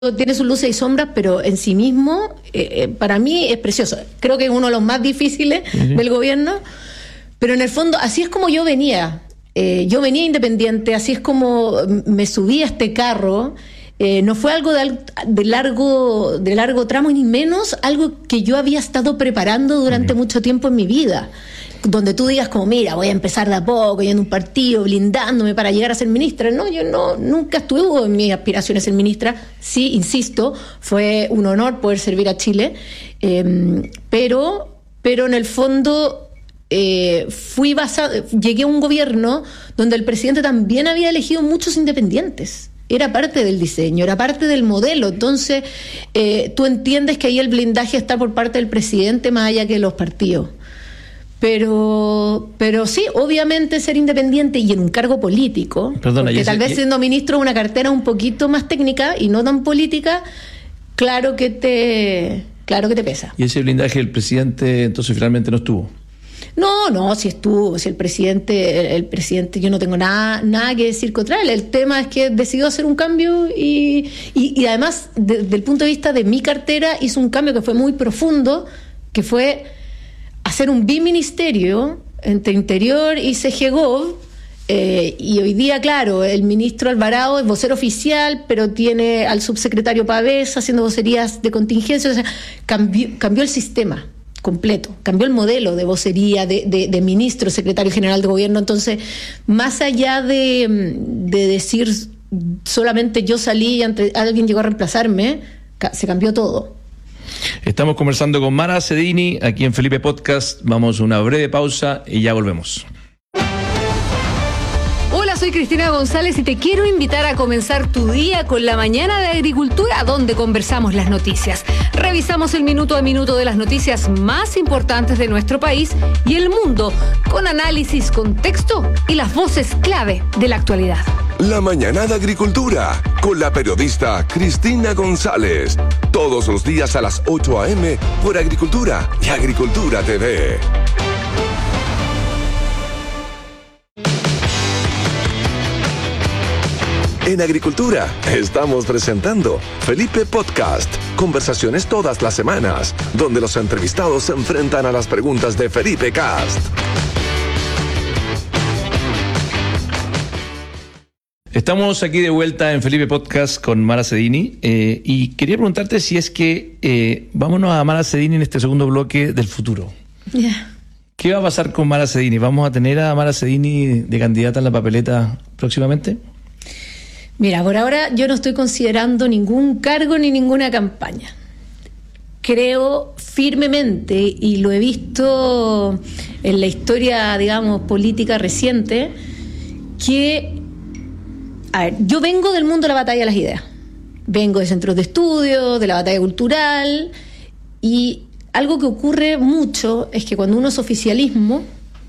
tiene sus luces y sombras, pero en sí mismo, para mí es precioso. Creo que es uno de los más difíciles del gobierno, pero en el fondo así es como yo venía. Yo venía independiente, así es como me subí a este carro. No fue algo de largo tramo, ni menos algo que yo había estado preparando durante mucho tiempo en mi vida. Donde tú digas como, mira, voy a empezar de a poco, yendo a un partido, blindándome para llegar a ser ministra. No, yo nunca estuve en mis aspiraciones ser ministra. Sí, insisto, fue un honor poder servir a Chile. Pero en el fondo llegué a un gobierno donde el presidente también había elegido muchos independientes. Era parte del diseño, era parte del modelo. Entonces, tú entiendes que ahí el blindaje está por parte del presidente más allá que de los partidos. Pero sí, obviamente ser independiente y en un cargo político, porque tal vez siendo ministro una cartera un poquito más técnica y no tan política, claro que te pesa. ¿Y ese blindaje del presidente entonces finalmente no estuvo? No, sí estuvo. Si el presidente, yo no tengo nada que decir contra él. El tema es que decidió hacer un cambio y además, desde el punto de vista de mi cartera, hizo un cambio que fue muy profundo, que fue hacer un biministerio entre Interior y CGGov, y hoy día, claro, el ministro Alvarado es vocero oficial, pero tiene al subsecretario Pavés haciendo vocerías de contingencia. O sea, cambió el sistema completo, cambió el modelo de vocería, de ministro, secretario general de gobierno. Entonces, más allá de decir solamente yo salí y alguien llegó a reemplazarme, se cambió todo. Estamos conversando con Mara Cedini aquí en Felipe Podcast. Vamos a una breve pausa y ya volvemos. Hola, soy Cristina González y te quiero invitar a comenzar tu día con la Mañana de Agricultura, donde conversamos las noticias. Revisamos el minuto a minuto de las noticias más importantes de nuestro país y el mundo, con análisis, contexto y las voces clave de la actualidad. La Mañana de Agricultura, con la periodista Cristina González. Todos los días a las 8 a.m. por Agricultura y Agricultura TV. En Agricultura estamos presentando Felipe Podcast. Conversaciones todas las semanas, donde los entrevistados se enfrentan a las preguntas de Felipe Cast. Estamos aquí de vuelta en Felipe Podcast con Mara Cedini y quería preguntarte si es que vámonos a Mara Cedini en este segundo bloque del futuro. Yeah. ¿Qué va a pasar con Mara Cedini? ¿Vamos a tener a Mara Cedini de candidata en la papeleta próximamente? Mira, por ahora yo no estoy considerando ningún cargo ni ninguna campaña. Creo firmemente, y lo he visto en la historia, digamos, política reciente, que, a ver, yo vengo del mundo de la batalla de las ideas. Vengo de centros de estudio, de la batalla cultural, y algo que ocurre mucho es que cuando uno es oficialismo,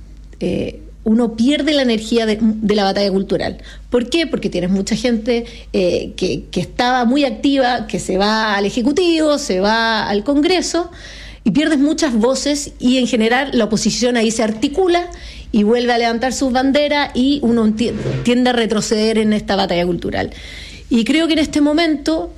uno pierde la energía de la batalla cultural. ¿Por qué? Porque tienes mucha gente que estaba muy activa, que se va al Ejecutivo, se va al Congreso, y pierdes muchas voces, y en general la oposición ahí se articula y vuelve a levantar sus banderas y uno tiende a retroceder en esta batalla cultural. Y creo que en este momento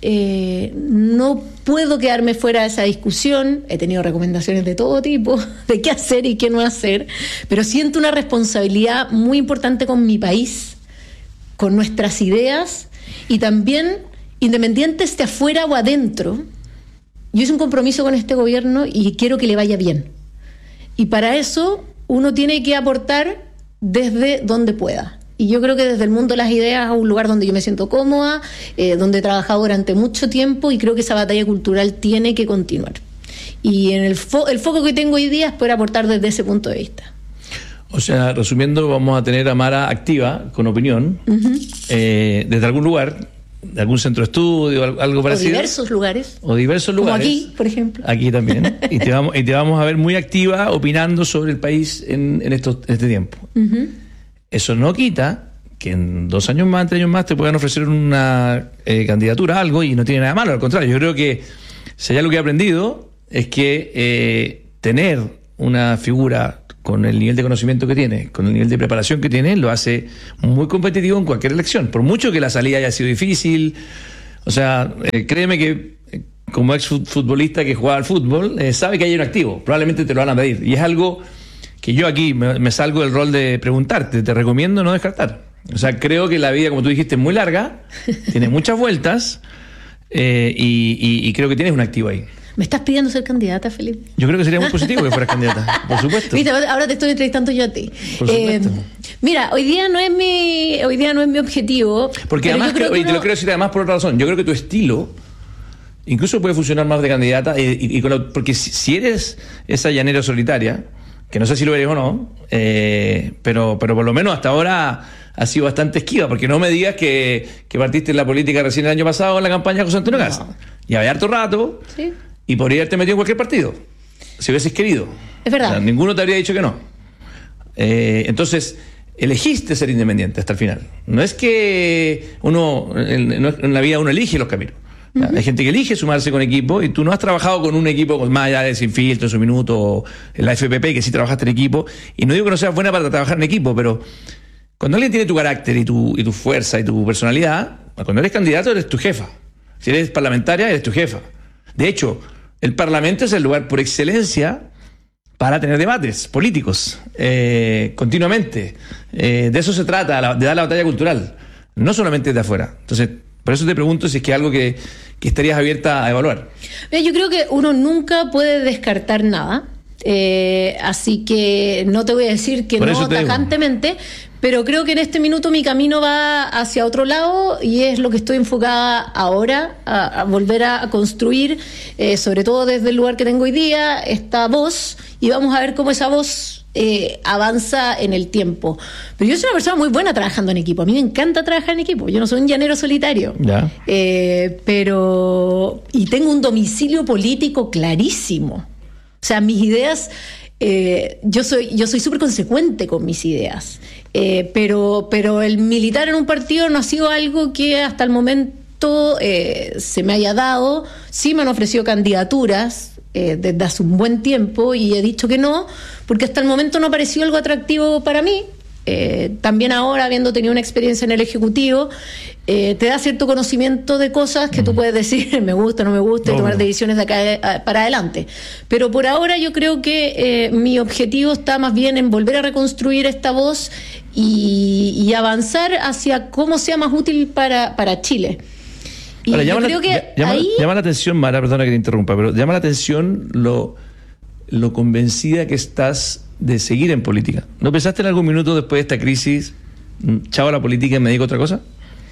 no puedo quedarme fuera de esa discusión. He tenido recomendaciones de todo tipo de qué hacer y qué no hacer, pero siento una responsabilidad muy importante con mi país, con nuestras ideas, y también, independientes de afuera o adentro, yo hice un compromiso con este gobierno y quiero que le vaya bien, y para eso uno tiene que aportar desde donde pueda. Y yo creo que desde el mundo de las ideas a un lugar donde yo me siento cómoda, donde he trabajado durante mucho tiempo, y creo que esa batalla cultural tiene que continuar. Y el foco que tengo hoy día es poder aportar desde ese punto de vista. O sea, resumiendo, vamos a tener a Mara activa, con opinión, desde algún lugar, de algún centro de estudio, algo parecido. O diversos lugares. Como aquí, por ejemplo. Aquí también. y te vamos a ver muy activa opinando sobre el país en este tiempo. Eso no quita que en 2 años más, 3 años más, te puedan ofrecer una candidatura a algo, y no tiene nada malo. Al contrario, yo creo que si hay algo que he aprendido es que tener una figura con el nivel de conocimiento que tiene, con el nivel de preparación que tiene, lo hace muy competitivo en cualquier elección. Por mucho que la salida haya sido difícil O sea, créeme que como ex futbolista que jugaba al fútbol, sabe que hay un activo, probablemente te lo van a pedir. Y es algo que yo aquí me salgo del rol de preguntarte, te recomiendo no descartar. O sea, creo que la vida, como tú dijiste, es muy larga, tiene muchas vueltas, y creo que tienes un activo ahí. ¿Me estás pidiendo ser candidata, Felipe? Yo creo que sería muy positivo que fueras candidata, por supuesto. Viste, ahora te estoy entrevistando yo a ti. Por supuesto. Mira, hoy día no es mi objetivo. Porque además, te lo quiero decir además por otra razón. Yo creo que tu estilo incluso puede funcionar más de candidata, porque si eres esa llanera solitaria, que no sé si lo eres o no, pero por lo menos hasta ahora ha sido bastante esquiva, porque no me digas que partiste en la política recién el año pasado en la campaña de José Antonio Cast. Y había harto rato. Sí. Y podría haberte metido en cualquier partido, si hubieses querido. Es verdad. O sea, ninguno te habría dicho que no. Entonces, elegiste ser independiente hasta el final. No es que en la vida uno elige los caminos. Uh-huh. Hay gente que elige sumarse con equipo, y tú no has trabajado con un equipo más allá de Sin Filtro, en su minuto, o en la FPP, que sí trabajaste en equipo. Y no digo que no seas buena para trabajar en equipo, pero cuando alguien tiene tu carácter y tu fuerza y tu personalidad, cuando eres candidato eres tu jefa. Si eres parlamentaria, eres tu jefa. De hecho, el Parlamento es el lugar por excelencia para tener debates políticos continuamente. De eso se trata, de dar la batalla cultural, no solamente de afuera. Entonces, por eso te pregunto si es que algo que estarías abierta a evaluar. Yo creo que uno nunca puede descartar nada, así que no te voy a decir que no tajantemente, pero creo que en este minuto mi camino va hacia otro lado, y es lo que estoy enfocada ahora, a volver a construir, sobre todo desde el lugar que tengo hoy día, esta voz, y vamos a ver cómo esa voz avanza en el tiempo. Pero yo soy una persona muy buena trabajando en equipo, a mí me encanta trabajar en equipo, yo no soy un llanero solitario, pero y tengo un domicilio político clarísimo. O sea, mis ideas, yo soy súper consecuente con mis ideas, pero el militar en un partido no ha sido algo que hasta el momento se me haya dado. Sí me han ofrecido candidaturas desde hace un buen tiempo, y he dicho que no, porque hasta el momento no ha parecido algo atractivo para mí. También ahora, habiendo tenido una experiencia en el Ejecutivo, te da cierto conocimiento de cosas que tú puedes decir me gusta, no me gusta, y tomar decisiones de acá para adelante. Pero por ahora yo creo que mi objetivo está más bien en volver a reconstruir esta voz y avanzar hacia cómo sea más útil para Chile. Y ahora, llama la atención, Mara, perdona que te interrumpa, pero llama la atención lo convencida que estás de seguir en política. ¿No pensaste en algún minuto después de esta crisis, chao a la política y me dedico a otra cosa?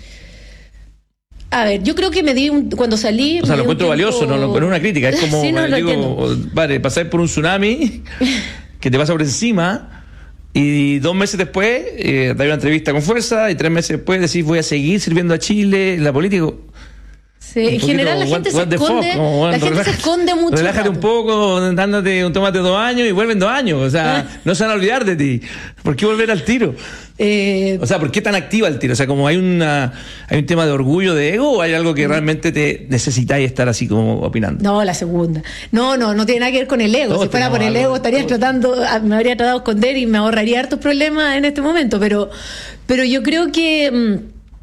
A ver, yo creo que cuando salí... O sea, lo encuentro valioso, no es una crítica, es como, sí, vale, pasar por un tsunami que te pasa por encima, y 2 meses después te hay una entrevista con fuerza, y 3 meses después decís voy a seguir sirviendo a Chile en la política. Sí, en general la gente se esconde mucho. Relájate un poco, dándote un tomate 2 años y vuelven 2 años. O sea, no se van a olvidar de ti. ¿Por qué volver al tiro? O sea, ¿por qué tan activa el tiro? O sea, como hay un tema de orgullo, de ego, ¿o hay algo que realmente te necesitáis estar así como opinando? No, la segunda. No tiene nada que ver con el ego. Si fuera por el ego me habría tratado de esconder y me ahorraría hartos problemas en este momento. Pero yo creo que...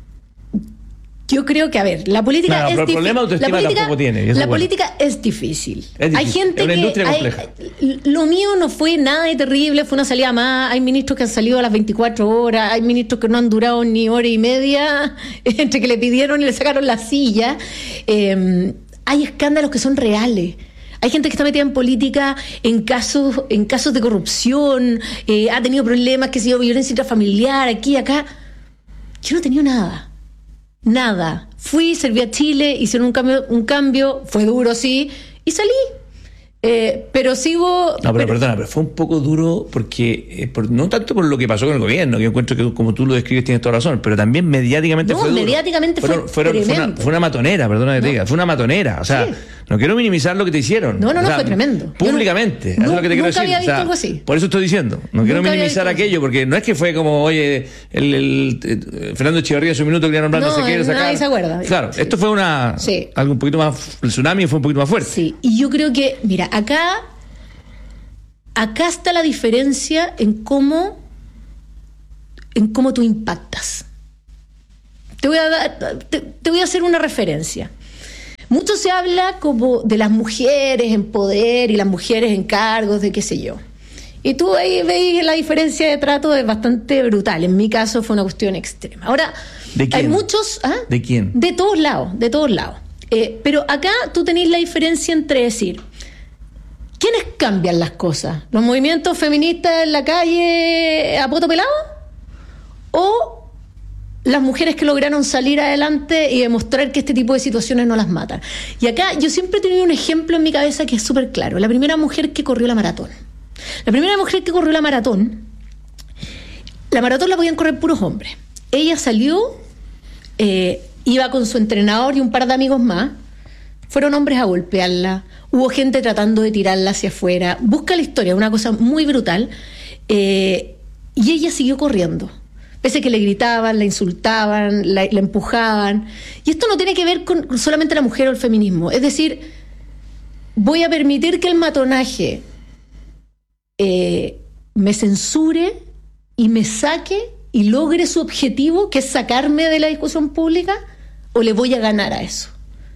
a ver, la política es difícil. El problema de autoestima tampoco tiene. La política es difícil. Hay gente es una industria compleja. Lo mío no fue nada de terrible, fue una salida más. Hay ministros que han salido a las 24 horas, hay ministros que no han durado ni hora y media, entre que le pidieron y le sacaron la silla. Hay escándalos que son reales. Hay gente que está metida en política en casos de corrupción, ha tenido problemas, que ha sido violencia intrafamiliar, aquí y acá. Yo no he tenido nada. Fui, serví a Chile, hicieron un cambio, fue duro, sí, y salí. Pero sigo... No, pero fue un poco duro porque, no tanto por lo que pasó con el gobierno, que yo encuentro que como tú lo describes tienes toda razón, pero también mediáticamente fue duro. Mediáticamente fue una matonera, perdona que te diga, fue una matonera, o sea... Sí. No quiero minimizar lo que te hicieron. No, fue tremendo. Públicamente. Eso es lo que te quiero decir. Nunca había visto algo así. Por eso estoy diciendo. No quiero minimizar aquello, porque no es que fue como, oye, Fernando Echeverría en su minuto quería nombrar, no se quiere sacar. Nadie se acuerda. Claro, esto fue algo un poquito más. El tsunami fue un poquito más fuerte. Sí, y yo creo que, mira, acá está la diferencia en cómo tú impactas. te voy a hacer una referencia. Mucho se habla como de las mujeres en poder y las mujeres en cargos de qué sé yo. Y tú ahí veis la diferencia de trato es bastante brutal. En mi caso fue una cuestión extrema. Ahora, ¿de quién? hay muchos... ¿ah? ¿De quién? De todos lados. Pero acá tú tenés la diferencia entre decir, ¿quiénes cambian las cosas? ¿Los movimientos feministas en la calle a poto pelado? ¿O las mujeres que lograron salir adelante y demostrar que este tipo de situaciones no las matan? Y acá yo siempre he tenido un ejemplo en mi cabeza que es súper claro. La primera mujer que corrió la maratón. La maratón la podían correr puros hombres. Ella salió, iba con su entrenador y un par de amigos más. Fueron hombres a golpearla. Hubo gente tratando de tirarla hacia afuera. Busca la historia, una cosa muy brutal. Y ella siguió corriendo. Pese que le gritaban, la insultaban, la empujaban. Y esto no tiene que ver con solamente la mujer o el feminismo. Es decir, voy a permitir que el matonaje me censure y me saque y logre su objetivo, que es sacarme de la discusión pública, o le voy a ganar a eso.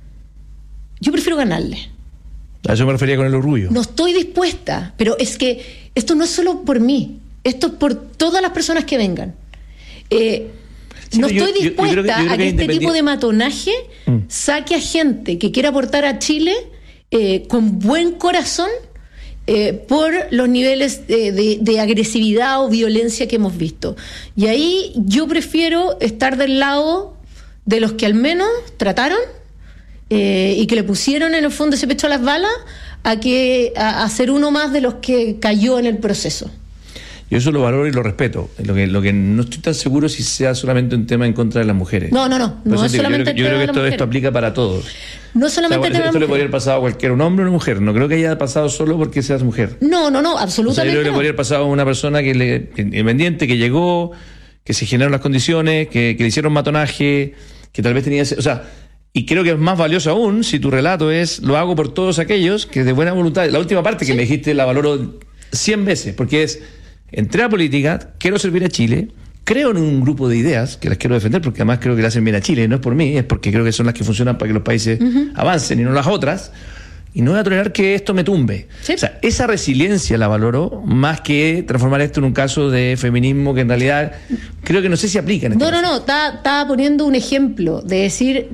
Yo prefiero ganarle. A eso me refería con el orgullo. No estoy dispuesta, pero es que esto no es solo por mí, esto es por todas las personas que vengan. No estoy dispuesta a que este tipo de matonaje saque a gente que quiera aportar a Chile con buen corazón por los niveles de agresividad o violencia que hemos visto. Y ahí yo prefiero estar del lado de los que al menos trataron y que le pusieron en el fondo ese pecho a las balas, a ser uno más de los que cayó en el proceso. Yo eso lo valoro y lo respeto. Lo que no estoy tan seguro si sea solamente un tema en contra de las mujeres. No es solamente el tema de las mujeres. Esto aplica para todos. No solamente el tema de las mujeres. Esto le podría haber pasado a cualquier un hombre o una mujer. No creo que haya pasado solo porque seas mujer. No, absolutamente. O sea, yo creo que le podría haber pasado a una persona independiente, que llegó, que se generaron las condiciones, que le hicieron matonaje, que tal vez tenía... O sea, y creo que es más valioso aún si tu relato es: lo hago por todos aquellos que de buena voluntad... La última parte que me dijiste la valoro 100 veces, porque es... Entré a política, quiero servir a Chile, creo en un grupo de ideas que las quiero defender, porque además creo que le hacen bien a Chile, no es por mí, es porque creo que son las que funcionan para que los países avancen y no las otras, y no voy a tolerar que esto me tumbe. Sí. O sea, esa resiliencia la valoro más que transformar esto en un caso de feminismo que en realidad creo que no sé si aplica en este caso. Estaba poniendo un ejemplo de decir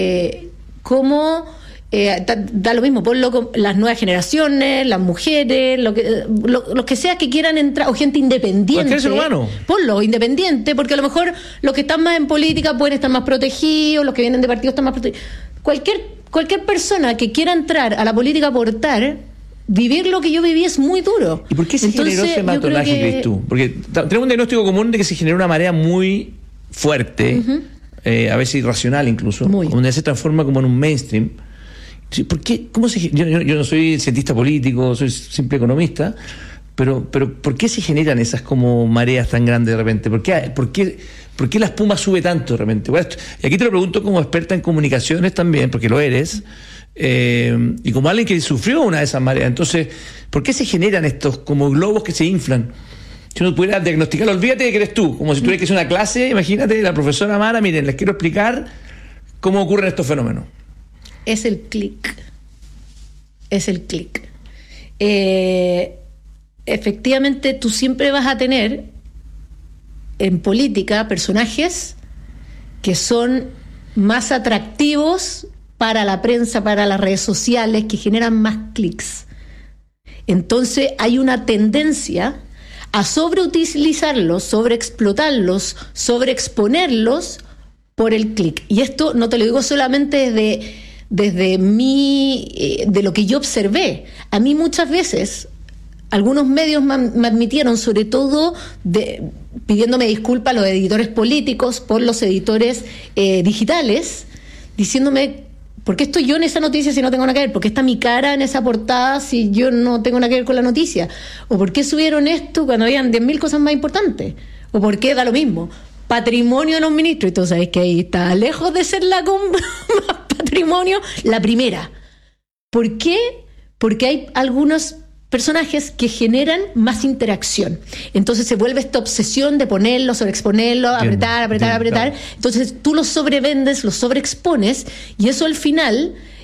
cómo... da lo mismo, ponlo con las nuevas generaciones, las mujeres, los que sea que quieran entrar, o gente independiente. Cualquier ser humano. Ponlo independiente, porque a lo mejor los que están más en política pueden estar más protegidos, los que vienen de partidos están más protegidos. Cualquier persona que quiera entrar a la política a aportar, vivir lo que yo viví es muy duro. ¿Y por qué se generó ese matonaje, crees tú? Porque tenemos un diagnóstico común de que se generó una marea muy fuerte, a veces irracional incluso, donde se transforma como en un mainstream. ¿Por qué? Yo no soy cientista político, soy simple economista, pero ¿por qué se generan esas como mareas tan grandes de repente? ¿Por qué la espuma sube tanto de repente? Bueno, y aquí te lo pregunto como experta en comunicaciones también, porque lo eres, y como alguien que sufrió una de esas mareas. Entonces, ¿por qué se generan estos como globos que se inflan? Si uno pudiera diagnosticarlo, olvídate de que eres tú, como si tuvieras que hacer una clase, imagínate, la profesora Mara, miren, les quiero explicar cómo ocurren estos fenómenos. Es el clic. Efectivamente, tú siempre vas a tener en política personajes que son más atractivos para la prensa, para las redes sociales, que generan más clics. Entonces hay una tendencia a sobreutilizarlos, sobreexplotarlos, sobreexponerlos por el clic. Y esto no te lo digo solamente desde de lo que yo observé. A mí muchas veces algunos medios me admitieron, sobre todo pidiéndome disculpas a los editores políticos por los editores digitales, diciéndome: ¿por qué estoy yo en esa noticia si no tengo nada que ver? ¿Por qué está mi cara en esa portada si yo no tengo nada que ver con la noticia? ¿O por qué subieron esto cuando habían 10.000 cosas más importantes? ¿O por qué da lo mismo? Patrimonio de los ministros, y tú sabes que ahí está lejos de ser la patrimonio, la primera. ¿Por qué? Porque hay algunos personajes que generan más interacción. Entonces se vuelve esta obsesión de ponerlo, sobreexponerlo, apretar. Entonces tú los sobrevendes, los sobreexpones, y eso al final